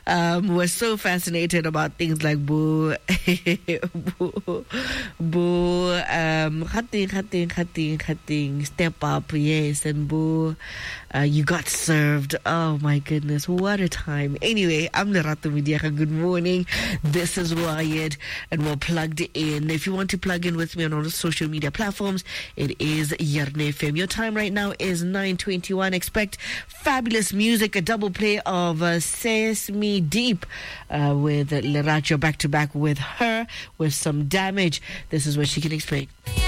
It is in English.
was so fascinated about things like boo, boo, khating, step up, yes, and boo, you got served. Oh my goodness, what a time. Anyway, I'm Lerato Midiaka. Good morning. This is Wired, and we're plugged in. If you want to plug in with me on all the social media platforms, it is Yarne FM. Your time right now is 9:21. Expect fabulous music, a double play of Sesame Deep with Lerato back to back with her with some damage. This is what she can explain.